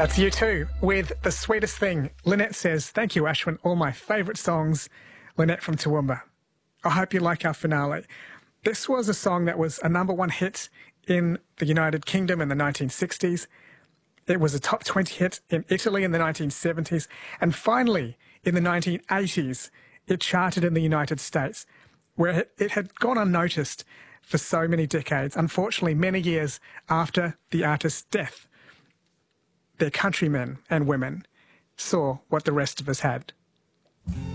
That's U2 with The Sweetest Thing. Lynette says, thank you, Ashwin. All my favourite songs. Lynette from Toowoomba. I hope you like our finale. This was a song that was a #1 hit in the United Kingdom in the 1960s. It was a top 20 hit in Italy in the 1970s. And finally, in the 1980s, it charted in the United States, where it had gone unnoticed for so many decades. Unfortunately, many years after the artist's death, their countrymen and women saw what the rest of us had.